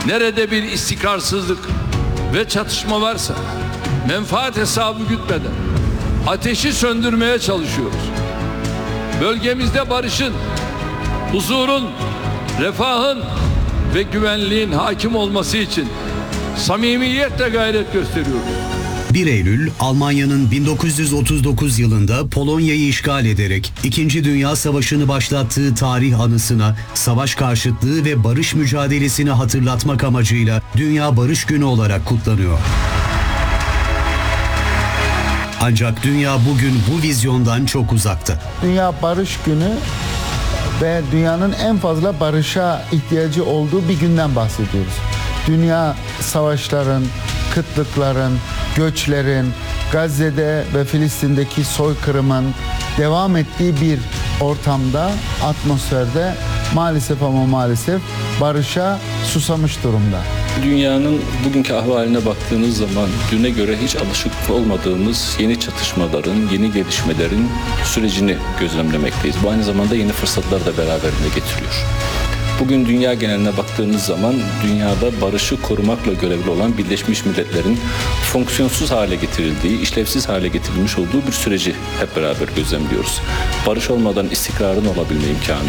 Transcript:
Nerede bir istikrarsızlık ve çatışma varsa menfaat hesabı gütmeden ateşi söndürmeye çalışıyoruz. Bölgemizde barışın, huzurun, refahın ve güvenliğin hakim olması için samimiyetle gayret gösteriyoruz. 1 Eylül, Almanya'nın 1939 yılında Polonya'yı işgal ederek 2. Dünya Savaşı'nı başlattığı tarih anısına savaş karşıtlığı ve barış mücadelesini hatırlatmak amacıyla Dünya Barış Günü olarak kutlanıyor. Ancak dünya bugün bu vizyondan çok uzakta. Dünya Barış Günü ve dünyanın en fazla barışa ihtiyacı olduğu bir günden bahsediyoruz. Dünya savaşların, kıtlıkların, göçlerin, Gazze'de ve Filistin'deki soykırımın devam ettiği bir ortamda, atmosferde maalesef barışa susamış durumda. Dünyanın bugünkü ahvaline baktığınız zaman düne göre hiç alışık olmadığımız yeni çatışmaların, yeni gelişmelerin sürecini gözlemlemekteyiz. Bu aynı zamanda yeni fırsatlar da beraberinde getiriyor. Bugün dünya geneline baktığınız zaman dünyada barışı korumakla görevli olan Birleşmiş Milletler'in fonksiyonsuz hale getirildiği, işlevsiz hale getirilmiş olduğu bir süreci hep beraber gözlemliyoruz. Barış olmadan istikrarın olabilme imkanı